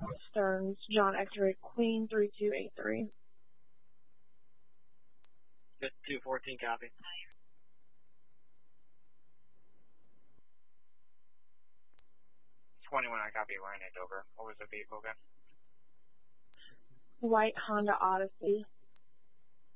Stearns, John X-ray Queen 3283. Good, 214, copy. 21, I copy, we're in Andover. What was the vehicle again? White Honda Odyssey.